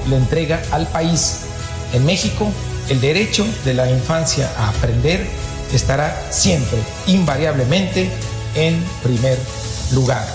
le entrega al país. En México, el derecho de la infancia a aprender estará siempre, invariablemente, en primer lugar.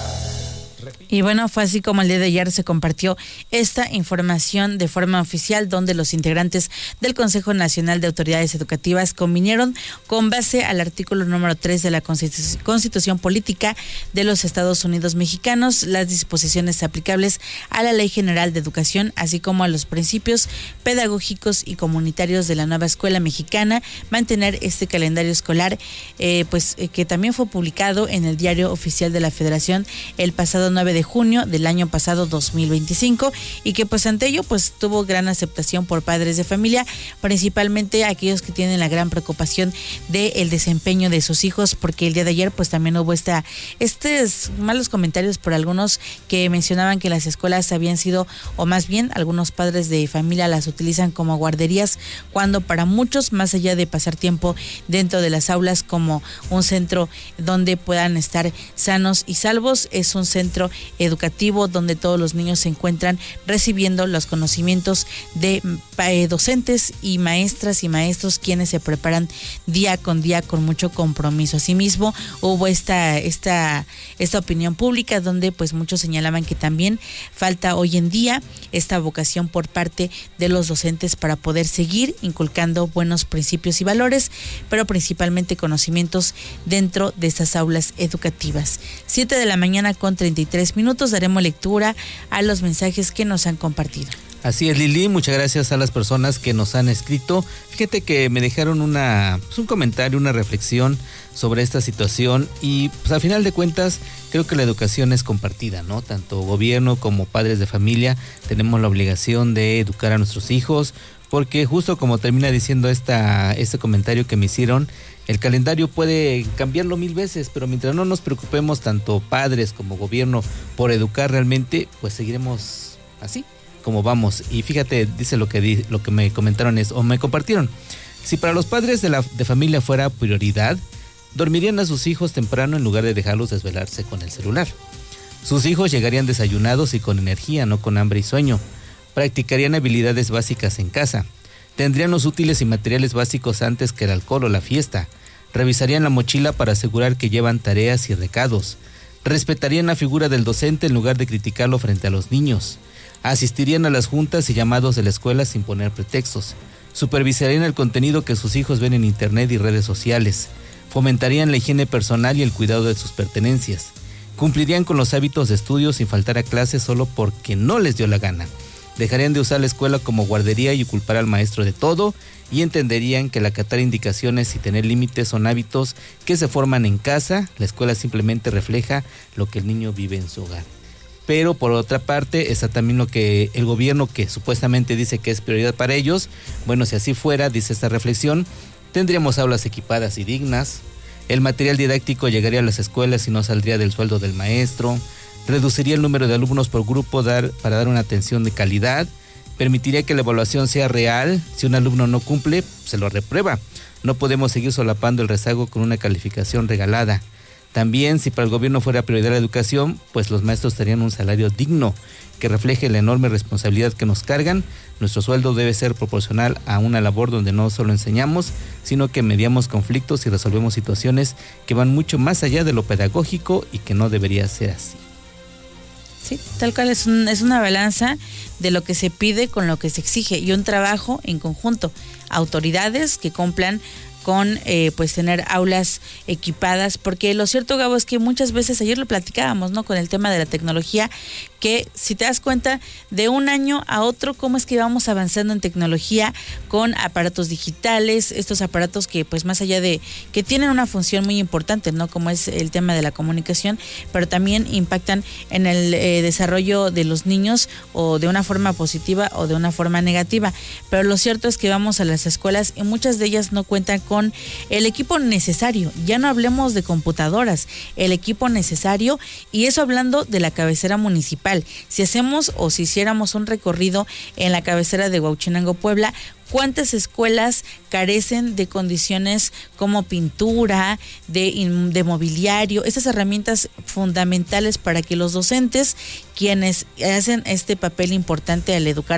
Y bueno, fue así como el día de ayer se compartió esta información de forma oficial, donde los integrantes del Consejo Nacional de Autoridades Educativas convinieron con base al artículo número 3 de la Constitución Política de los Estados Unidos Mexicanos, las disposiciones aplicables a la Ley General de Educación, así como a los principios pedagógicos y comunitarios de la nueva escuela mexicana, mantener este calendario escolar, que también fue publicado en el Diario Oficial de la Federación el pasado 9 de junio del año pasado 2025, y que pues ante ello pues tuvo gran aceptación por padres de familia, principalmente aquellos que tienen la gran preocupación del desempeño de sus hijos, porque el día de ayer pues también hubo estos malos comentarios por algunos que mencionaban que las escuelas habían sido, o más bien algunos padres de familia las utilizan como guarderías, cuando para muchos, más allá de pasar tiempo dentro de las aulas como un centro donde puedan estar sanos y salvos, es un centro educativo donde todos los niños se encuentran recibiendo los conocimientos de docentes y maestras y maestros, quienes se preparan día con día con mucho compromiso. Asimismo, hubo esta opinión pública donde pues muchos señalaban que también falta hoy en día esta vocación por parte de los docentes para poder seguir inculcando buenos principios y valores, pero principalmente conocimientos dentro de estas aulas educativas. 7:33 a.m. daremos lectura a los mensajes que nos han compartido. Así es, Lili, muchas gracias a las personas que nos han escrito. Fíjate que me dejaron un comentario, una reflexión sobre esta situación, y pues a final de cuentas creo que la educación es compartida, ¿no? Tanto gobierno como padres de familia tenemos la obligación de educar a nuestros hijos, porque justo como termina diciendo este comentario que me hicieron, el calendario puede cambiarlo 1000 veces, pero mientras no nos preocupemos tanto padres como gobierno por educar realmente, pues seguiremos así como vamos. Y fíjate, dice lo que me comentaron me compartieron. Si para los padres de familia fuera prioridad, dormirían a sus hijos temprano en lugar de dejarlos desvelarse con el celular. Sus hijos llegarían desayunados y con energía, no con hambre y sueño. Practicarían habilidades básicas en casa. Tendrían los útiles y materiales básicos antes que el alcohol o la fiesta. Revisarían la mochila para asegurar que llevan tareas y recados. Respetarían la figura del docente en lugar de criticarlo frente a los niños. Asistirían a las juntas y llamados de la escuela sin poner pretextos. Supervisarían el contenido que sus hijos ven en internet y redes sociales. Fomentarían la higiene personal y el cuidado de sus pertenencias. Cumplirían con los hábitos de estudio sin faltar a clases solo porque no les dio la gana. Dejarían de usar la escuela como guardería y culpar al maestro de todo, y entenderían que el acatar indicaciones y tener límites son hábitos que se forman en casa. La escuela simplemente refleja lo que el niño vive en su hogar. Pero por otra parte está también lo que el gobierno, que supuestamente dice que es prioridad para ellos. Bueno, si así fuera, dice esta reflexión, tendríamos aulas equipadas y dignas, el material didáctico llegaría a las escuelas y no saldría del sueldo del maestro, reduciría el número de alumnos por grupo para dar una atención de calidad, permitiría que la evaluación sea real. Si un alumno no cumple, se lo reprueba. No podemos seguir solapando el rezago con una calificación regalada. También, si para el gobierno fuera prioridad la educación, pues los maestros tendrían un salario digno que refleje la enorme responsabilidad que nos cargan. Nuestro sueldo debe ser proporcional a una labor donde no solo enseñamos, sino que mediamos conflictos y resolvemos situaciones que van mucho más allá de lo pedagógico y que no debería ser así. Sí, tal cual es una balanza de lo que se pide con lo que se exige, y un trabajo en conjunto. Autoridades que cumplan con pues tener aulas equipadas, porque lo cierto, Gabo, es que muchas veces, ayer lo platicábamos, ¿no?, con el tema de la tecnología, que si te das cuenta, de un año a otro, cómo es que vamos avanzando en tecnología con aparatos digitales, estos aparatos que pues más allá de que tienen una función muy importante, ¿no?, como es el tema de la comunicación, pero también impactan en el desarrollo de los niños, o de una forma positiva o de una forma negativa. Pero lo cierto es que vamos a las escuelas y muchas de ellas no cuentan con el equipo necesario. Ya no hablemos de computadoras, el equipo necesario, y eso hablando de la cabecera municipal. Si hacemos o si hiciéramos un recorrido en la cabecera de Huauchinango, Puebla, ¿cuántas escuelas carecen de condiciones como pintura, de mobiliario, esas herramientas fundamentales para que los docentes, quienes hacen este papel importante al educar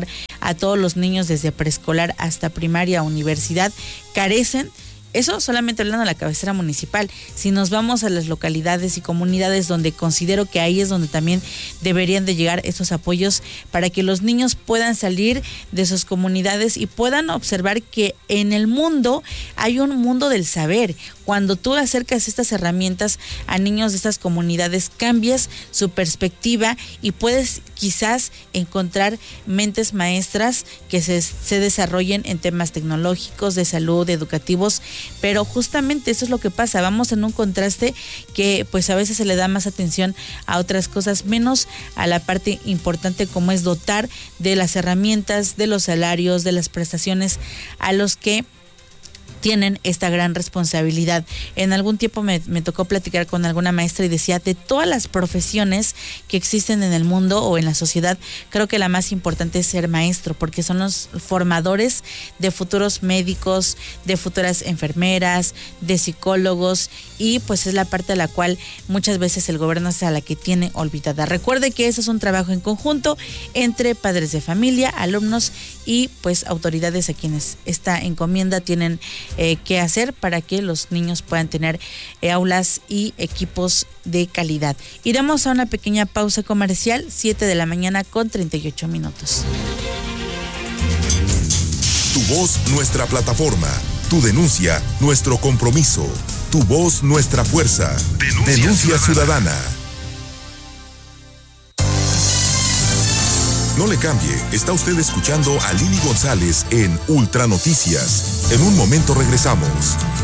a todos los niños desde preescolar hasta primaria, universidad, carecen. Eso solamente hablando de la cabecera municipal. Si nos vamos a las localidades y comunidades donde considero que ahí es donde también deberían de llegar estos apoyos para que los niños puedan salir de sus comunidades y puedan observar que en el mundo hay un mundo del saber. Cuando tú acercas estas herramientas a niños de estas comunidades, cambias su perspectiva y puedes quizás encontrar mentes maestras que se desarrollen en temas tecnológicos, de salud, educativos, pero justamente eso es lo que pasa. Vamos en un contraste que pues a veces se le da más atención a otras cosas, menos a la parte importante como es dotar de las herramientas, de los salarios, de las prestaciones a los que tienen esta gran responsabilidad. En algún tiempo me tocó platicar con alguna maestra y decía, de todas las profesiones que existen en el mundo o en la sociedad, creo que la más importante es ser maestro, porque son los formadores de futuros médicos, de futuras enfermeras, de psicólogos, y pues es la parte a la cual muchas veces el gobierno es a la que tiene olvidada. Recuerde que eso es un trabajo en conjunto entre padres de familia, alumnos y pues autoridades a quienes esta encomienda tienen que hacer para que los niños puedan tener aulas y equipos de calidad. Iremos a una pequeña pausa comercial, 7 de la mañana con 38 minutos. Tu voz, nuestra plataforma. Tu denuncia, nuestro compromiso. Tu voz, nuestra fuerza. Denuncia ciudadana. No le cambie, está usted escuchando a Lili González en Ultra Noticias. En un momento regresamos.